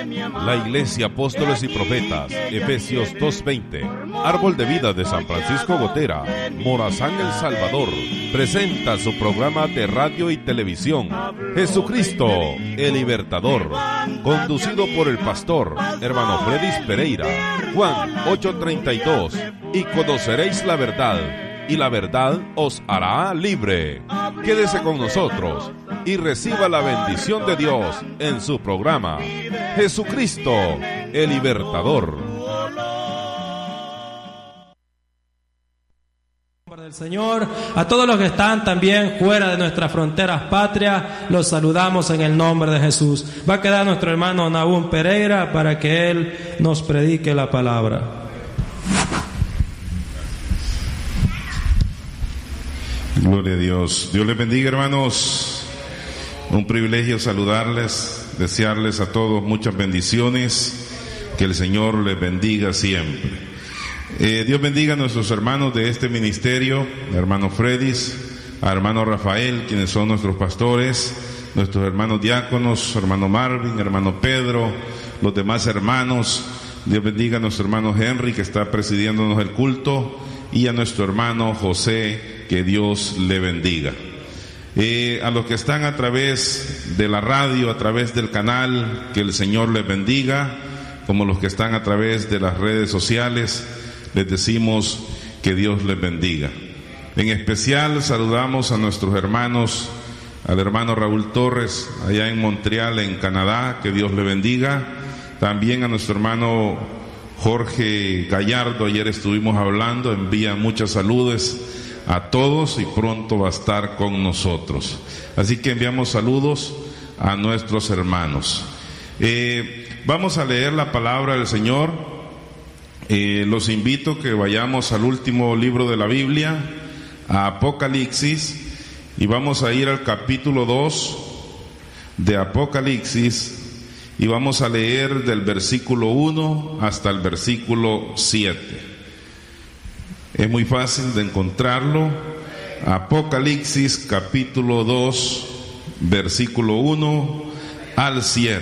La Iglesia Apóstoles y Profetas, Efesios 2:20. Árbol de Vida de San Francisco Gotera, Morazán, El Salvador, presenta su programa de radio y televisión, Jesucristo, el Libertador, conducido por el pastor, hermano Fredis Pereira. Juan 8:32. Y conoceréis la verdad, y la verdad os hará libre. Quédese con nosotros y reciba la bendición de Dios en su programa, Jesucristo, el Libertador. Del Señor, a todos los que están también fuera de nuestras fronteras patrias, los saludamos en el nombre de Jesús. Va a quedar nuestro hermano Nahum Pereira para que él nos predique la palabra. Gloria a Dios. Dios les bendiga, hermanos. Un privilegio saludarles, desearles a todos muchas bendiciones. Que el Señor les bendiga siempre. Dios bendiga a nuestros hermanos de este ministerio, a hermano Fredis, a hermano Rafael, quienes son nuestros pastores, nuestros hermanos diáconos, hermano Marvin, hermano Pedro, los demás hermanos. Dios bendiga a nuestro hermano Henry, que está presidiéndonos el culto, y a nuestro hermano José, que Dios le bendiga. A los que están a través de la radio, a través del canal, que el Señor les bendiga, como los que están a través de las redes sociales, les decimos que Dios les bendiga. En especial saludamos a nuestros hermanos, al hermano Raúl Torres, allá en Montreal, en Canadá, que Dios le bendiga. También a nuestro hermano Jorge Gallardo, ayer estuvimos hablando, envía muchas saludos a todos y pronto va a estar con nosotros. Así que enviamos saludos a nuestros hermanos. Vamos a leer la palabra del Señor. Los invito que vayamos al último libro de la Biblia, a Apocalipsis, y vamos a ir al capítulo 2 de Apocalipsis y vamos a leer del versículo 1 hasta el versículo 7. Es muy fácil de encontrarlo. Apocalipsis capítulo 2, versículo 1 al 7.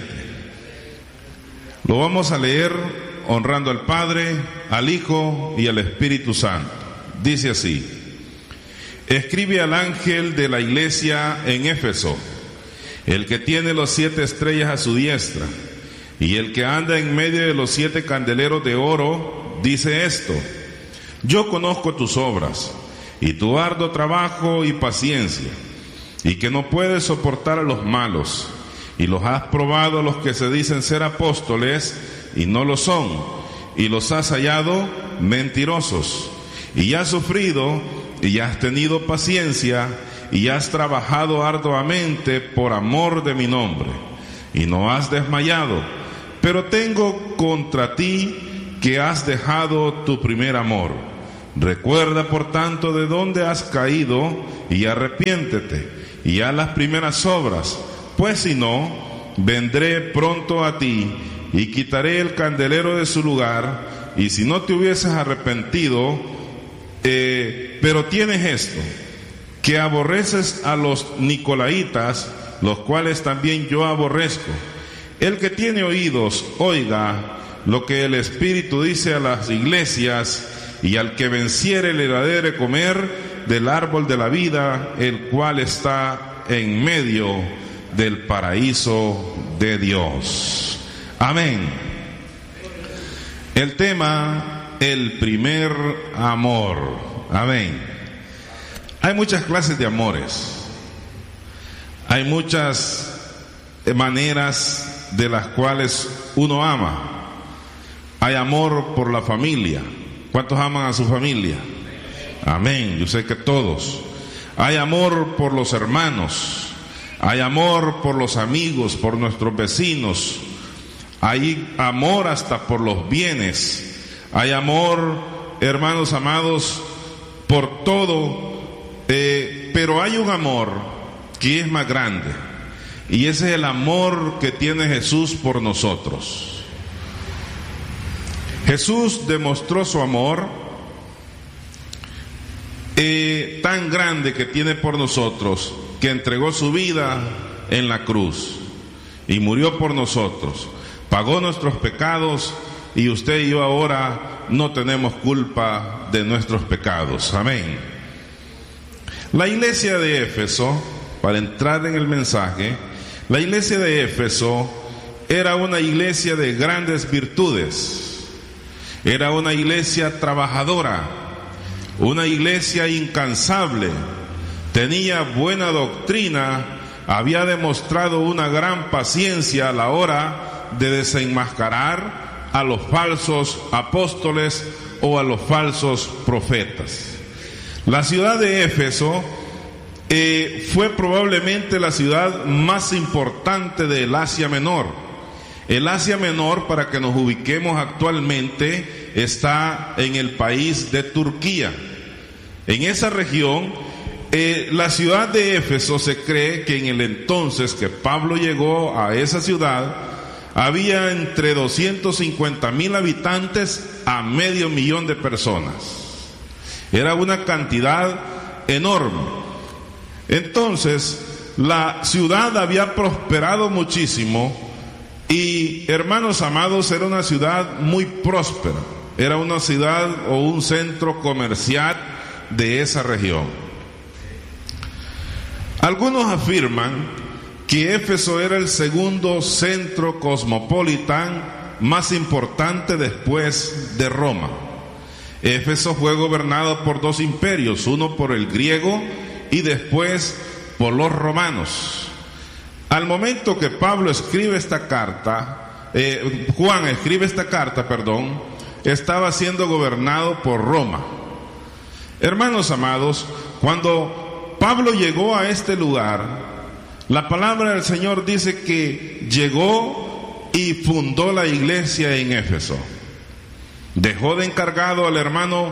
Lo vamos a leer honrando al Padre, al Hijo y al Espíritu Santo. Dice así: escribe al ángel de la iglesia en Éfeso, el que tiene los 7 estrellas a su diestra, y el que anda en medio de los 7 candeleros de oro, dice esto: yo conozco tus obras, y tu arduo trabajo y paciencia, y que no puedes soportar a los malos, y los has probado a los que se dicen ser apóstoles, y no lo son, y los has hallado mentirosos, y has sufrido, y has tenido paciencia, y has trabajado arduamente por amor de mi nombre, y no has desmayado. Pero tengo contra ti que has dejado tu primer amor. Recuerda por tanto de dónde has caído, y arrepiéntete, y haz las primeras obras, pues si no, vendré pronto a ti, y quitaré el candelero de su lugar, y si no te hubieses arrepentido, pero tienes esto, que aborreces a los nicolaitas, los cuales también yo aborrezco. El que tiene oídos, oiga lo que el Espíritu dice a las iglesias, y al que venciere le daré de comer del árbol de la vida, el cual está en medio del paraíso de Dios. Amén. El tema, el primer amor. Amén. Hay muchas clases de amores. Hay muchas maneras de las cuales uno ama. Hay amor por la familia. ¿Cuántos aman a su familia? Amén. Yo sé que todos. Hay amor por los hermanos. Hay amor por los amigos, por nuestros vecinos. Hay amor hasta por los bienes. Hay amor, hermanos amados, por todo. Pero hay un amor que es más grande. Y ese es el amor que tiene Jesús por nosotros. Jesús demostró su amor tan grande que tiene por nosotros, que entregó su vida en la cruz. y murió por nosotros, pagó nuestros pecados, y usted y yo ahora no tenemos culpa de nuestros pecados. Amén. La iglesia de Éfeso, para entrar en el mensaje, la iglesia de Éfeso era una iglesia de grandes virtudes, era una iglesia trabajadora, una iglesia incansable, tenía buena doctrina, había demostrado una gran paciencia a la hora de desenmascarar a los falsos apóstoles o a los falsos profetas. La ciudad de Éfeso fue probablemente la ciudad más importante del Asia Menor. El Asia Menor, para que nos ubiquemos actualmente, está en el país de Turquía. En esa región, la ciudad de Éfeso, se cree que en el entonces que Pablo llegó a esa ciudad, había entre 250,000 habitantes a 500,000 de personas. Era una cantidad enorme. Entonces, la ciudad había prosperado muchísimo y, hermanos amados, era una ciudad muy próspera. Era una ciudad o un centro comercial de esa región. Algunos afirman que Éfeso era el segundo centro cosmopolitan más importante después de Roma. Éfeso fue gobernado por dos imperios, uno por el griego y después por los romanos. Al momento que Pablo escribe esta carta, Juan escribe esta carta, estaba siendo gobernado por Roma. Hermanos amados, cuando Pablo llegó a este lugar, la palabra del Señor dice que llegó y fundó la iglesia en Éfeso. Dejó de encargado al hermano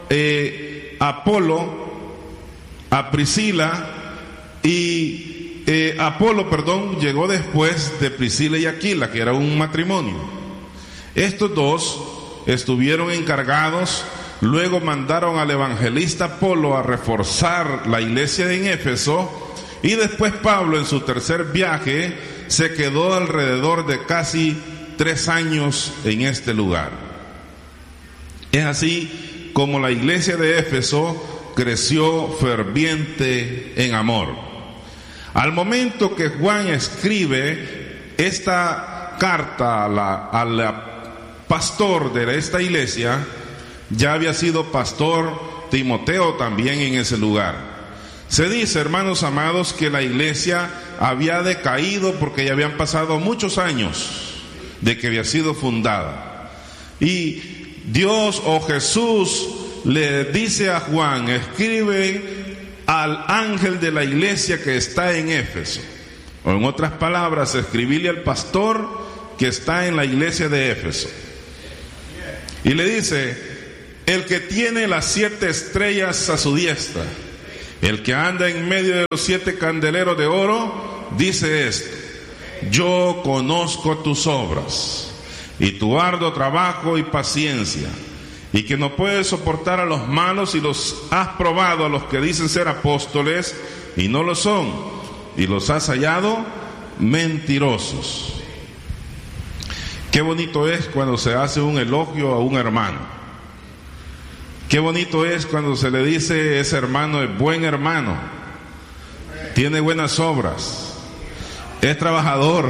Apolo, a Priscila, y Apolo llegó después de Priscila y Aquila, que era un matrimonio. Estos dos estuvieron encargados. Luego mandaron al evangelista Apolo a reforzar la iglesia en Éfeso, y después Pablo, en su tercer viaje, se quedó alrededor de casi 3 años en este lugar. Es así como la iglesia de Éfeso creció ferviente en amor. Al momento que Juan escribe esta carta al pastor de esta iglesia, ya había sido pastor Timoteo también en ese lugar. Se dice, hermanos amados, que la iglesia había decaído porque ya habían pasado muchos años de que había sido fundada. Y Dios o Jesús le dice a Juan: escribe al ángel de la iglesia que está en Éfeso. O en otras palabras, escribirle al pastor que está en la iglesia de Éfeso. Y le dice: el que tiene las 7 estrellas a su diestra, el que anda en medio de los 7 candeleros de oro, dice esto: yo conozco tus obras y tu arduo trabajo y paciencia, y que no puedes soportar a los malos, y los has probado a los que dicen ser apóstoles y no lo son, y los has hallado mentirosos. Qué bonito es cuando se hace un elogio a un hermano. Qué bonito es cuando se le dice: ese hermano es buen hermano, tiene buenas obras, es trabajador,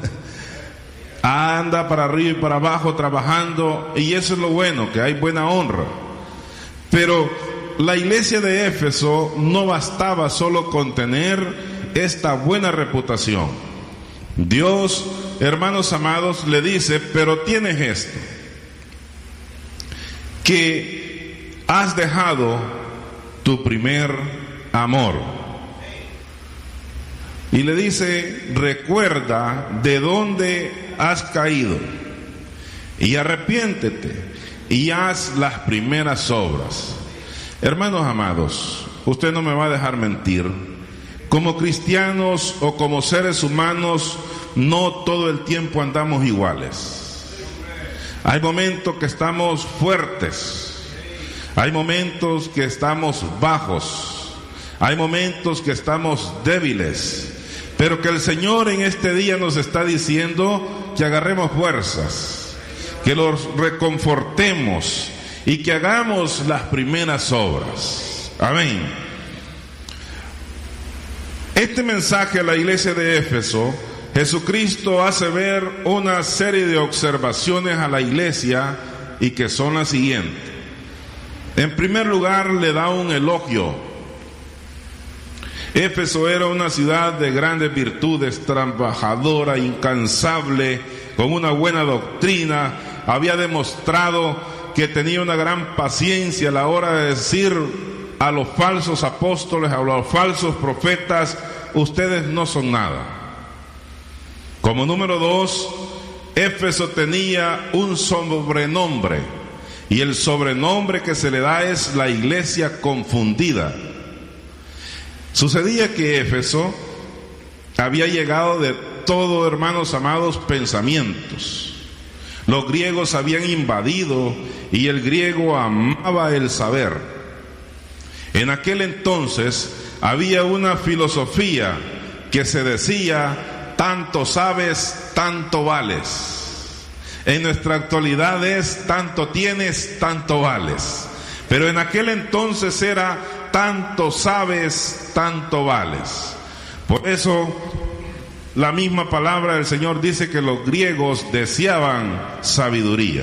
anda para arriba y para abajo trabajando, y eso es lo bueno, que hay buena honra. Pero la iglesia de Éfeso no bastaba solo con tener esta buena reputación. Dios, hermanos amados, le dice: pero tienes esto, que has dejado tu primer amor. Y le dice: recuerda de dónde has caído, y arrepiéntete, y haz las primeras obras. Hermanos amados, usted no me va a dejar mentir. Como cristianos o como seres humanos, no todo el tiempo andamos iguales. Hay momentos que estamos fuertes, hay momentos que estamos bajos, hay momentos que estamos débiles, pero que el Señor en este día nos está diciendo que agarremos fuerzas, que los reconfortemos y que hagamos las primeras obras. Amén. Este mensaje a la iglesia de Éfeso, Jesucristo hace ver una serie de observaciones a la iglesia y que son las siguientes. En primer lugar, le da un elogio. Éfeso era una ciudad de grandes virtudes, trabajadora, incansable, con una buena doctrina. Había demostrado que tenía una gran paciencia a la hora de decir a los falsos apóstoles, a los falsos profetas: ustedes no son nada. Como número 2, Éfeso tenía un sobrenombre, y el sobrenombre que se le da es la iglesia confundida. Sucedía que Éfeso había llegado de todo, hermanos amados, pensamientos. Los griegos habían invadido y el griego amaba el saber. En aquel entonces había una filosofía que se decía: tanto sabes, tanto vales. En nuestra actualidad es: tanto tienes, tanto vales. Pero en aquel entonces era: tanto sabes, tanto vales. Por eso la misma palabra del Señor dice que los griegos deseaban sabiduría.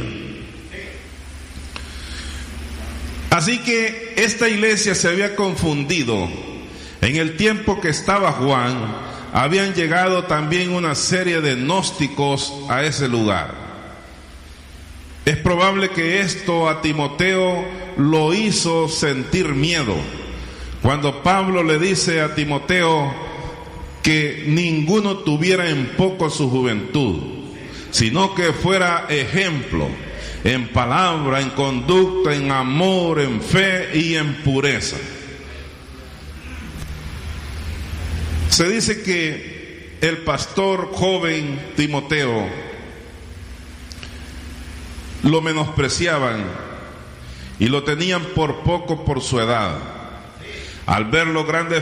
Así que esta iglesia se había confundido. En el tiempo que estaba Juan, habían llegado también una serie de gnósticos a ese lugar. Es probable que esto a Timoteo lo hizo sentir miedo. Cuando Pablo le dice a Timoteo que ninguno tuviera en poco su juventud, sino que fuera ejemplo en palabra, en conducta, en amor, en fe y en pureza. Se dice que el pastor joven Timoteo lo menospreciaban y lo tenían por poco por su edad. Al ver los grandes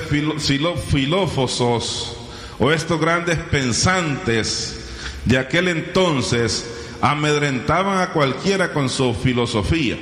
filósofos o estos grandes pensantes de aquel entonces, amedrentaban a cualquiera con su filosofía.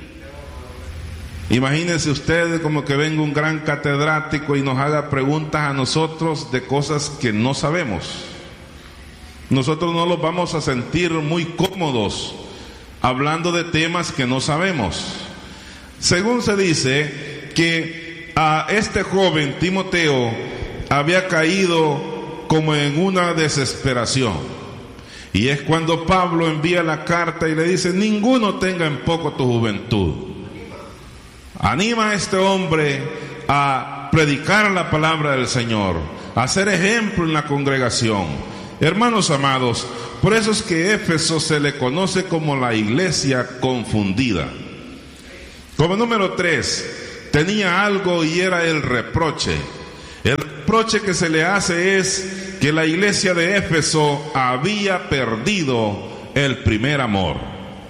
Imagínense ustedes como que venga un gran catedrático y nos haga preguntas a nosotros de cosas que no sabemos. Nosotros no los vamos a sentir muy cómodos hablando de temas que no sabemos. Según se dice que a este joven Timoteo había caído como en una desesperación. Y es cuando Pablo envía la carta y le dice: ninguno tenga en poco tu juventud. Anima a este hombre a predicar la palabra del Señor, a ser ejemplo en la congregación. Hermanos amados, por eso es que Éfeso se le conoce como la iglesia confundida. Como número 3, tenía algo y era el reproche. El reproche que se le hace es que la iglesia de Éfeso había perdido el primer amor.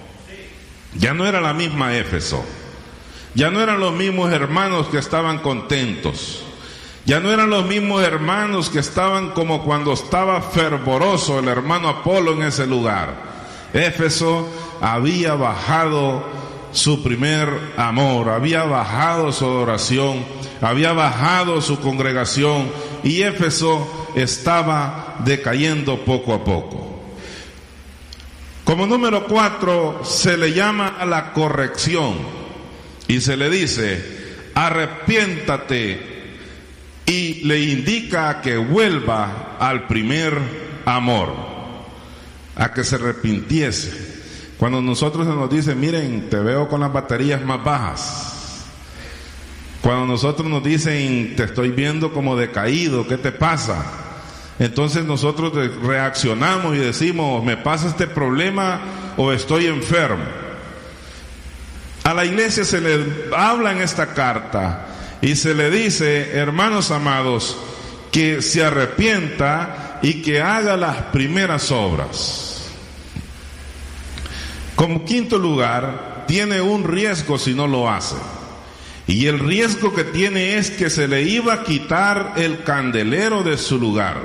Ya no era la misma Éfeso. Ya no eran los mismos hermanos que estaban contentos. Ya no eran los mismos hermanos que estaban como cuando estaba fervoroso el hermano Apolo en ese lugar. Éfeso había bajado su primer amor, había bajado su adoración, había bajado su congregación, y Éfeso estaba decayendo poco a poco. Como número 4, se le llama a la corrección. Y se le dice: arrepiéntate, y le indica que vuelva al primer amor, a que se arrepintiese. Cuando nosotros se nos dice: miren, te veo con las baterías más bajas. Cuando nosotros nos dicen: te estoy viendo como decaído, ¿qué te pasa? Entonces nosotros reaccionamos y decimos: ¿me pasa este problema o estoy enfermo? A la iglesia se le habla en esta carta y se le dice, hermanos amados, que se arrepienta y que haga las primeras obras. Como quinto lugar, tiene un riesgo si no lo hace. Y el riesgo que tiene es que se le iba a quitar el candelero de su lugar.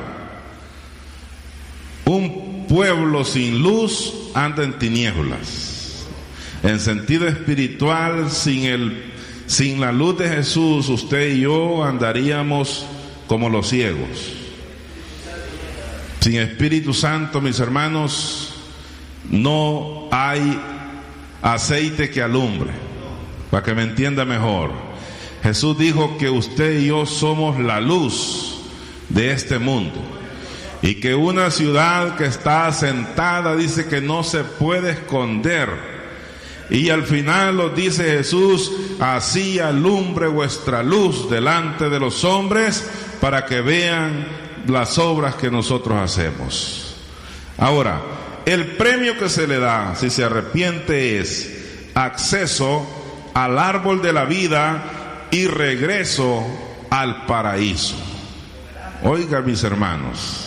Un pueblo sin luz anda en tinieblas. En sentido espiritual, sin la luz de Jesús, usted y yo andaríamos como los ciegos. Sin Espíritu Santo, mis hermanos, no hay aceite que alumbre. Para que me entienda mejor, Jesús dijo que usted y yo somos la luz de este mundo, y que una ciudad que está asentada, dice que no se puede esconder. Y al final nos dice Jesús: así alumbre vuestra luz delante de los hombres, para que vean las obras que nosotros hacemos. Ahora, el premio que se le da si se arrepiente es acceso al árbol de la vida y regreso al paraíso. Oiga, mis hermanos,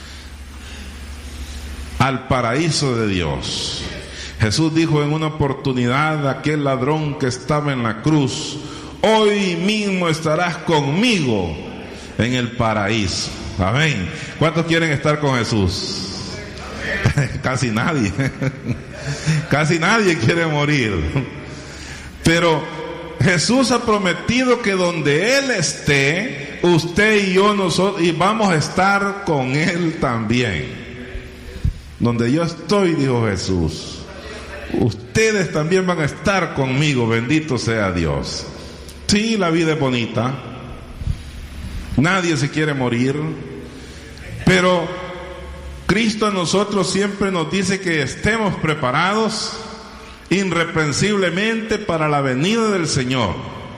al paraíso de Dios. Jesús dijo en una oportunidad a aquel ladrón que estaba en la cruz: hoy mismo estarás conmigo en el paraíso. Amén. ¿Cuántos quieren estar con Jesús? Casi nadie. Casi nadie quiere morir. Pero Jesús ha prometido que donde Él esté, usted y yo nosotros y vamos a estar con Él también. Donde yo estoy, dijo Jesús, ustedes también van a estar conmigo. Bendito sea Dios. Sí, la vida es bonita. Nadie se quiere morir. Pero Cristo a nosotros siempre nos dice que estemos preparados irreprensiblemente para la venida del Señor.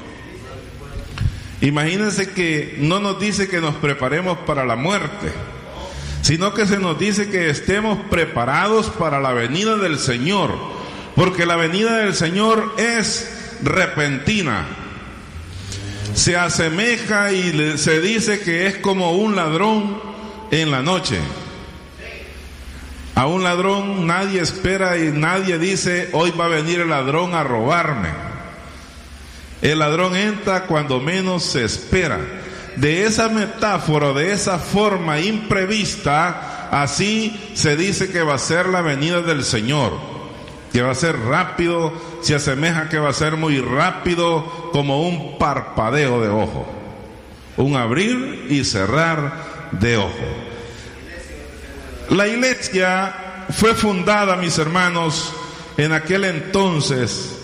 Imagínense que no nos dice que nos preparemos para la muerte, sino que se nos dice que estemos preparados para la venida del Señor, porque la venida del Señor es repentina. Se asemeja y se dice que es como un ladrón en la noche. A un ladrón nadie espera y nadie dice: hoy va a venir el ladrón a robarme. El ladrón entra cuando menos se espera. De esa metáfora, de esa forma imprevista, así se dice que va a ser la venida del Señor, que va a ser rápido. Se asemeja que va a ser muy rápido, como un parpadeo de ojo, un abrir y cerrar de ojo. La iglesia fue fundada, mis hermanos, en aquel entonces,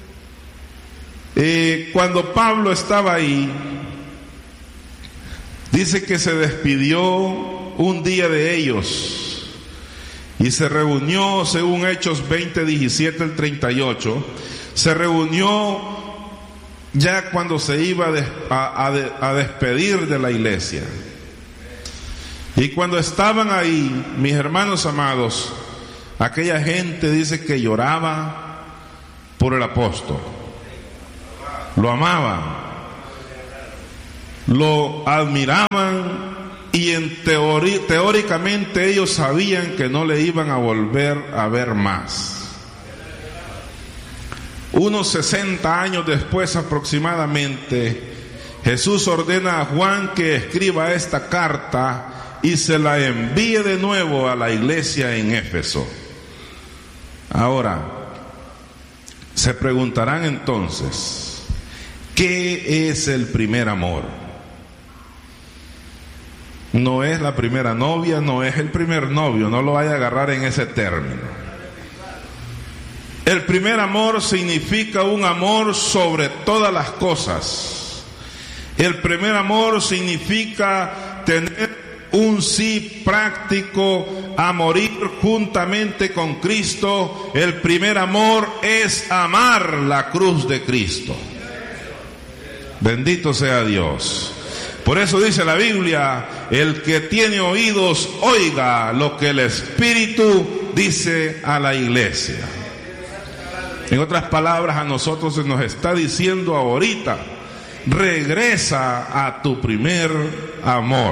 cuando Pablo estaba ahí. Dice que se despidió un día de ellos y se reunió, según Hechos 20:17 al 38, se reunió ya cuando se iba a despedir de la iglesia. Y cuando estaban ahí, mis hermanos amados, aquella gente dice que lloraba por el apóstol, lo amaban, lo admiraban, y teóricamente ellos sabían que no le iban a volver a ver más. Unos 60 años después aproximadamente, Jesús ordena a Juan que escriba esta carta y se la envíe de nuevo a la iglesia en Éfeso. Ahora, se preguntarán entonces, ¿qué es el primer amor? No es la primera novia, no es el primer novio, no lo vaya a agarrar en ese término. El primer amor significa un amor sobre todas las cosas. El primer amor significa tener un sí práctico a morir juntamente con Cristo. El primer amor es amar la cruz de Cristo. Bendito sea Dios. Por eso dice la Biblia: el que tiene oídos, oiga lo que el Espíritu dice a la iglesia. En otras palabras, a nosotros se nos está diciendo ahorita: regresa a tu primer amor.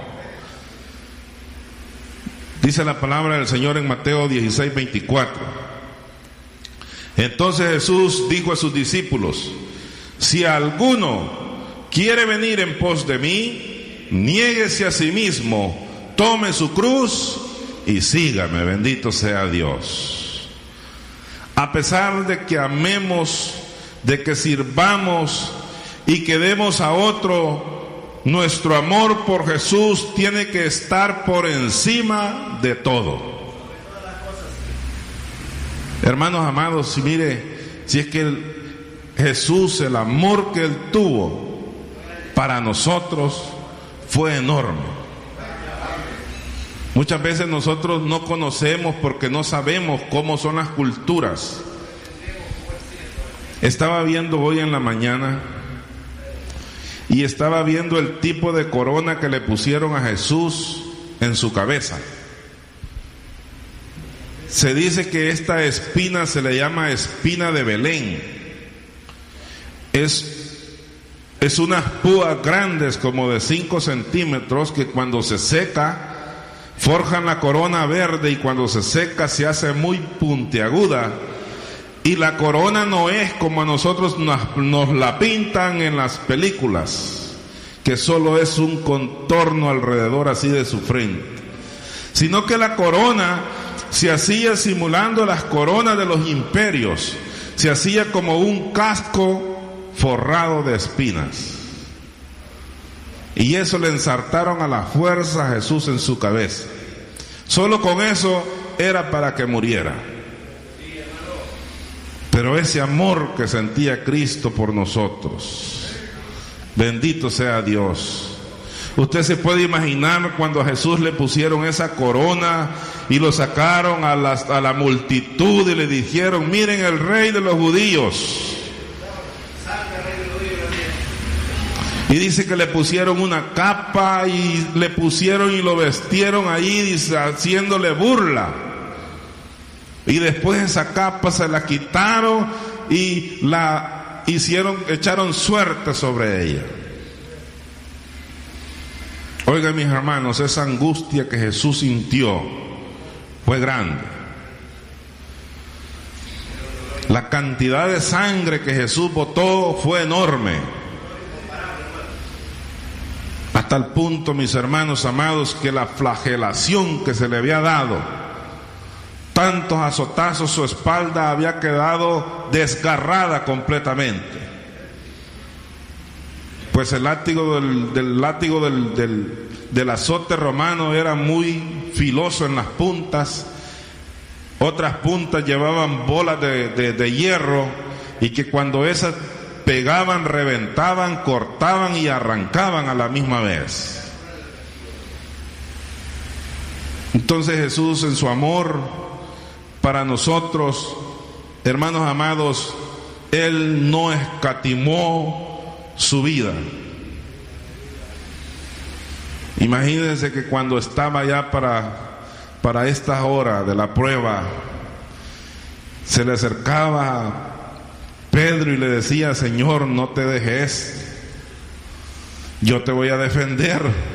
Dice la palabra del Señor en Mateo 16:24. Entonces Jesús dijo a sus discípulos: si alguno quiere venir en pos de mí, niéguese a sí mismo, tome su cruz y sígame. Bendito sea Dios. A pesar de que amemos, de que sirvamos y que demos a otro, nuestro amor por Jesús tiene que estar por encima de todo. Hermanos amados, si mire, si es que Jesús, el amor que Él tuvo para nosotros fue enorme. Muchas veces nosotros no conocemos porque no sabemos cómo son las culturas. Estaba viendo hoy en la mañana y estaba viendo el tipo de corona que le pusieron a Jesús en su cabeza. Se dice que esta espina se le llama espina de Belén. Es unas púas grandes como de 5 centímetros que cuando se seca forjan la corona verde, y cuando se seca se hace muy puntiaguda. Y la corona no es como a nosotros nos la pintan en las películas, que solo es un contorno alrededor así de su frente, sino que la corona se hacía simulando las coronas de los imperios, se hacía como un casco forrado de espinas, y eso le ensartaron a la fuerza a Jesús en su cabeza. Solo con eso era para que muriera. Pero ese amor que sentía Cristo por nosotros, bendito sea Dios. Usted se puede imaginar cuando a Jesús le pusieron esa corona y lo sacaron a la multitud y le dijeron: miren el rey de los judíos. Y dice que le pusieron una capa y le pusieron y lo vestieron ahí haciéndole burla. Y después esa capa se la quitaron y echaron suerte sobre ella. Oigan, mis hermanos, esa angustia que Jesús sintió fue grande. La cantidad de sangre que Jesús botó fue enorme. Hasta el punto, mis hermanos amados, que la flagelación que se le había dado, tantos azotazos, su espalda había quedado desgarrada completamente. Pues el látigo del azote romano era muy filoso en las puntas. Otras puntas llevaban bolas de hierro, y que cuando esas pegaban, reventaban, cortaban y arrancaban a la misma vez. Entonces Jesús, en su amor para nosotros, hermanos amados, Él no escatimó su vida. Imagínense que cuando estaba ya para esta hora de la prueba, se le acercaba Pedro y le decía: Señor, no te dejes, yo te voy a defender.